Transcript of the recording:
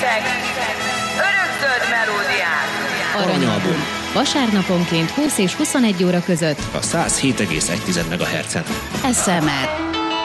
nektek örökzöld melódiát. Aranyalbum. Vasárnaponként 20 és 21 óra között a 107,1 MHz-en. SMR.